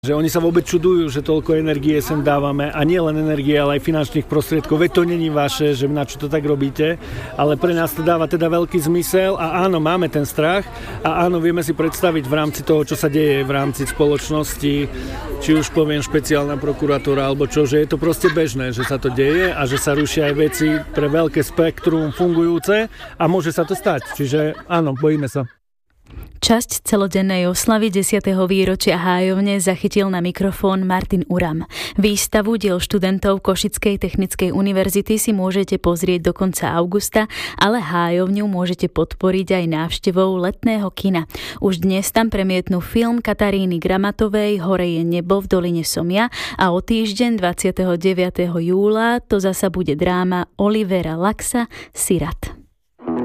Že oni sa vôbec čudujú, že toľko energie sem dávame a nie len energie, ale aj finančných prostriedkov. Veď to není vaše, že na čo to tak robíte, ale pre nás to dáva teda veľký zmysel a áno, máme ten strach a áno, vieme si predstaviť v rámci toho, čo sa deje v rámci spoločnosti, či už poviem špeciálna prokuratúra alebo čo, že je to proste bežné, že sa to deje a že sa rušia aj veci pre veľké spektrum fungujúce a môže sa to stať. Čiže áno, bojíme sa. Časť celodennej oslavy 10. výročia Hájovne zachytil na mikrofón Martin Uram. Výstavu diel študentov Košickej technickej univerzity si môžete pozrieť do konca augusta, ale Hájovňu môžete podporiť aj návštevou letného kina. Už dnes tam premietnú film Kataríny Gramatovej Hore je nebo v doline Somia a o týždeň 29. júla to zasa bude dráma Olivera Laxa Sirat.